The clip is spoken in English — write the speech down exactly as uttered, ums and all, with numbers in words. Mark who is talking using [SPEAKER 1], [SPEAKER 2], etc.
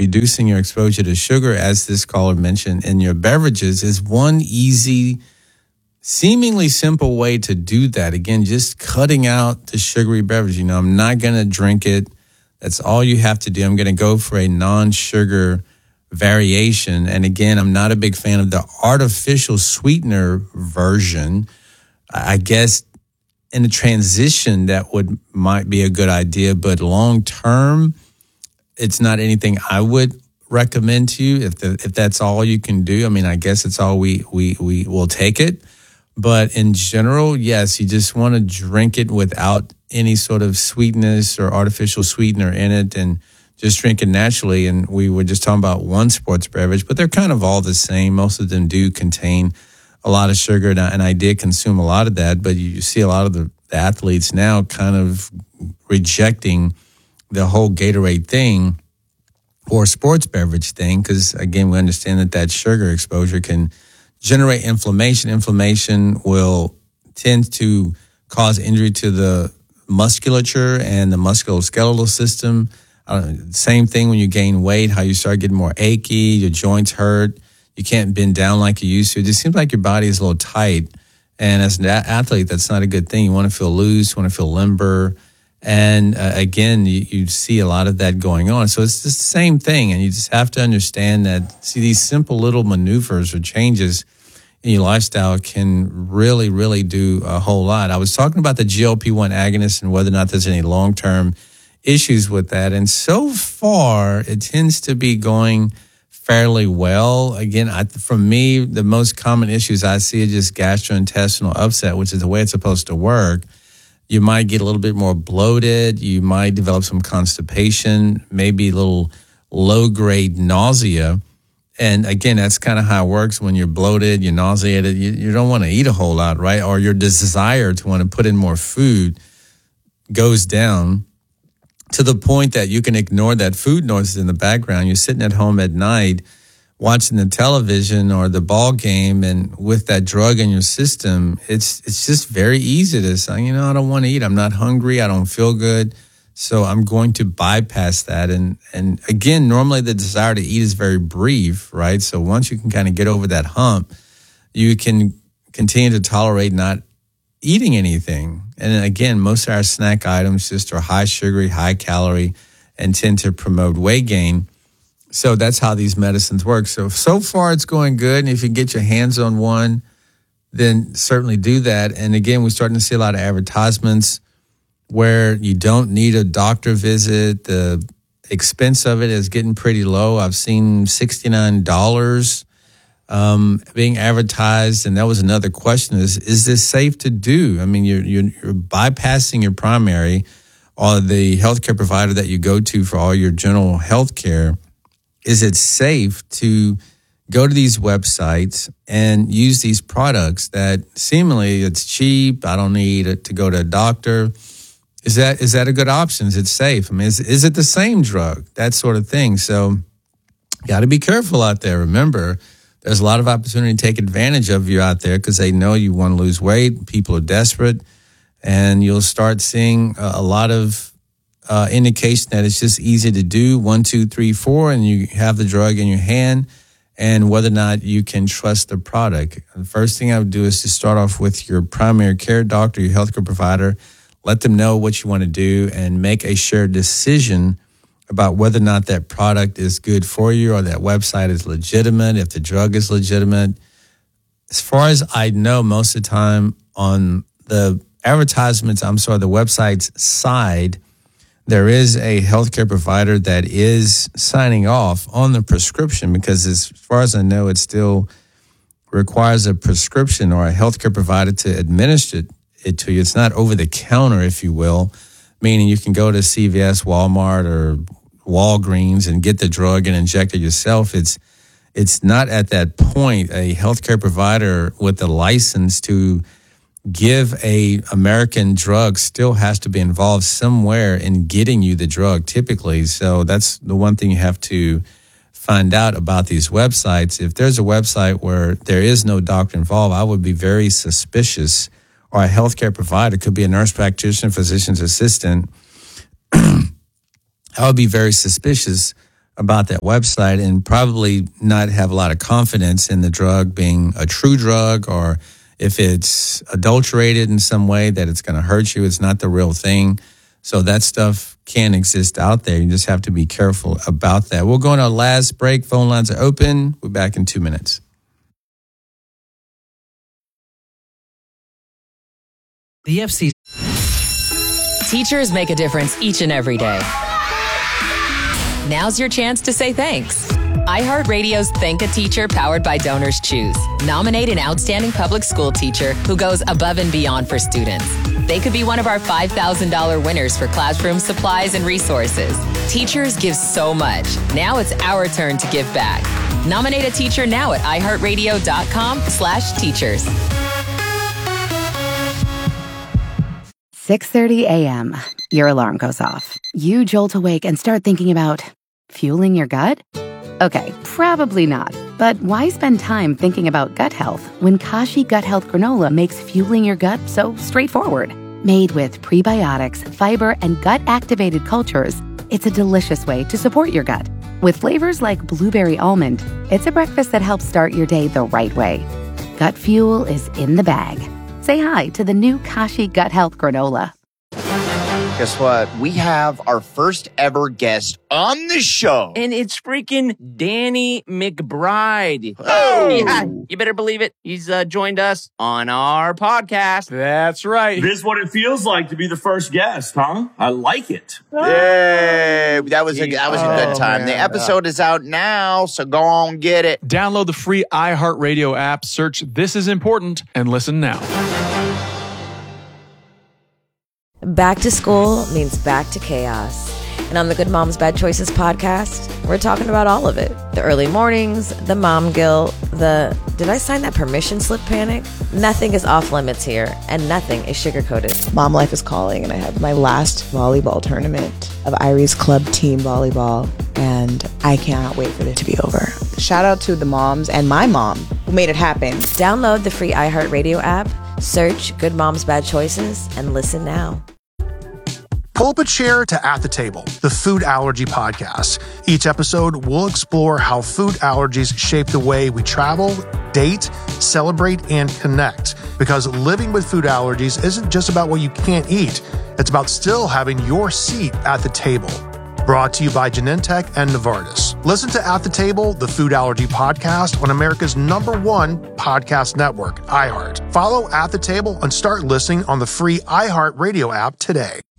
[SPEAKER 1] reducing your exposure to sugar, as this caller mentioned, in your beverages is one easy, seemingly simple way to do that. Again, just cutting out the sugary beverage. You know, I'm not going to drink it. That's all you have to do. I'm going to go for a non-sugar variation. And again, I'm not a big fan of the artificial sweetener version. I guess in the transition, that would might be a good idea, but long term, it's not anything I would recommend to you. If the, if that's all you can do, I mean, I guess it's all we we we will take it. But in general, yes, you just want to drink it without any sort of sweetness or artificial sweetener in it, and just drink it naturally. And we were just talking about one sports beverage, but they're kind of all the same. Most of them do contain a lot of sugar, and I, and I did consume a lot of that. But you see a lot of the, the athletes now kind of rejecting the whole Gatorade thing or sports beverage thing, because again, we understand that that sugar exposure can generate inflammation. Inflammation will tend to cause injury to the musculature and the musculoskeletal system. Uh, same thing when you gain weight, how you start getting more achy, your joints hurt, you can't bend down like you used to. It just seems like your body is a little tight. And as an athlete, that's not a good thing. You want to feel loose, you want to feel limber. And uh, again, you, you see a lot of that going on. So it's just the same thing. And you just have to understand that, see, these simple little maneuvers or changes in your lifestyle can really, really do a whole lot. I was talking about the G L P one agonist and whether or not there's any long-term issues with that. And so far, it tends to be going fairly well. Again, I, for me, the most common issues I see are just gastrointestinal upset, which is the way it's supposed to work. You might get a little bit more bloated. You might develop some constipation, maybe a little low-grade nausea. And again, that's kind of how it works when you're bloated, you're nauseated. You, you don't want to eat a whole lot, right? Or your desire to want to put in more food goes down to the point that you can ignore that food noises in the background. You're sitting at home at night watching the television or the ball game, and with that drug in your system, it's it's just very easy to say, you know, I don't want to eat. I'm not hungry. I don't feel good. So I'm going to bypass that. And and again, normally the desire to eat is very brief, right? So once you can kind of get over that hump, you can continue to tolerate not eating anything. And again, most of our snack items just are high sugary, high calorie, and tend to promote weight gain. So that's how these medicines work. So, so far it's going good. And if you get your hands on one, then certainly do that. And again, we're starting to see a lot of advertisements where you don't need a doctor visit. The expense of it is getting pretty low. I've seen sixty-nine dollars um, being advertised. And that was another question is, is this safe to do? I mean, you're, you're, you're bypassing your primary or the healthcare provider that you go to for all your general health care. Is it safe to go to these websites and use these products that seemingly it's cheap? I don't need it to go to a doctor. Is that is that a good option? Is it safe? I mean, is, is it the same drug? That sort of thing. So got to be careful out there. Remember, there's a lot of opportunity to take advantage of you out there because they know you want to lose weight. People are desperate. And you'll start seeing a, a lot of Uh, indication that it's just easy to do one, two, three, four, and you have the drug in your hand, and whether or not you can trust the product. The first thing I would do is to start off with your primary care doctor, your healthcare provider, let them know what you want to do, and make a shared decision about whether or not that product is good for you or that website is legitimate, if the drug is legitimate. As far as I know, most of the time on the advertisements, I'm sorry, the website's side, there is a healthcare provider that is signing off on the prescription because as far as I know, it still requires a prescription or a healthcare provider to administer it to you. It's not over the counter, if you will, meaning you can go to C V S, Walmart, or Walgreens and get the drug and inject it yourself. It's it's not at that point a healthcare provider with a license to give a American drug still has to be involved somewhere in getting you the drug typically. So that's the one thing you have to find out about these websites. If there's a website where there is no doctor involved, I would be very suspicious, or a healthcare provider, could be a nurse practitioner, physician's assistant. I would be very suspicious about that website and probably not have a lot of confidence in the drug being a true drug, or if it's adulterated in some way that it's going to hurt you. It's not the real thing. So that stuff can exist out there. You just have to be careful about that. We'll go on our last break. Phone lines are open. We're back in two minutes.
[SPEAKER 2] The F C C. Teachers make a difference each and every day. Now's your chance to say thanks. iHeartRadio's Thank a Teacher, powered by Donors Choose. Nominate an outstanding public school teacher who goes above and beyond for students. They could be one of our five thousand dollars winners for classroom supplies and resources. Teachers give so much. Now it's our turn to give back. Nominate a teacher now at iHeartRadio.com slash teachers.
[SPEAKER 3] six thirty a.m. Your alarm goes off. You jolt awake and start thinking about fueling your gut? Okay, probably not. But why spend time thinking about gut health when Kashi Gut Health Granola makes fueling your gut so straightforward? Made with prebiotics, fiber, and gut-activated cultures, it's a delicious way to support your gut. With flavors like blueberry almond, it's a breakfast that helps start your day the right way. Gut fuel is in the bag. Say hi to the new Kashi Gut Health Granola.
[SPEAKER 4] Guess what? We have our first ever guest on the show.
[SPEAKER 5] And it's freaking Danny McBride.
[SPEAKER 4] Oh!
[SPEAKER 5] Yeah, you better believe it. He's uh, joined us on our podcast.
[SPEAKER 6] That's right.
[SPEAKER 7] This is what it feels like to be the first guest, huh? I like it.
[SPEAKER 4] Yay! That was a, that was a good
[SPEAKER 6] Oh,
[SPEAKER 4] time.
[SPEAKER 6] man.
[SPEAKER 4] The episode is out now, so go on, get it.
[SPEAKER 6] Download the free iHeartRadio app, search This Is Important, and listen now.
[SPEAKER 8] Back to school means back to chaos. And on the Good Moms Bad Choices podcast, we're talking about all of it. The early mornings, the mom guilt, the did I sign that permission slip panic? Nothing is off limits here, and nothing is sugar-coated.
[SPEAKER 9] Mom life is calling, and I have my last volleyball tournament of Irie's club team volleyball, and I cannot wait for it to be over. Shout out to the moms and my mom who made it happen.
[SPEAKER 8] Download the free iHeartRadio app, search Good Moms Bad Choices, and listen now.
[SPEAKER 10] Pull up a chair to At the Table, the food allergy podcast. Each episode, we'll explore how food allergies shape the way we travel, date, celebrate, and connect. Because living with food allergies isn't just about what you can't eat. It's about still having your seat at the table. Brought to you by Genentech and Novartis. Listen to At the Table, the food allergy podcast on America's number one podcast network, iHeart. Follow At the Table and start listening on the free iHeartRadio app today.